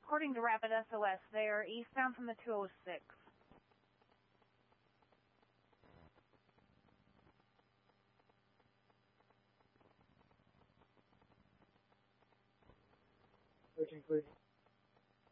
According to Rapid SOS, they are eastbound from the 206. Searching, please.